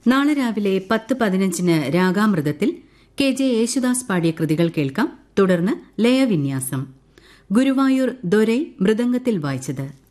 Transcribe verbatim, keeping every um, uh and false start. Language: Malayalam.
നാളെ രാവിലെ പത്ത് പതിനഞ്ചിന് രാഗാമൃതത്തിൽ കെ ജെ യേശുദാസ് പാടിയ കൃതികൾ കേൾക്കാം. തുടർന്ന് ലയവിന്യാസം. ഗുരുവായൂർ ദൊരൈ മൃദംഗത്തിൽ വായിച്ചത്.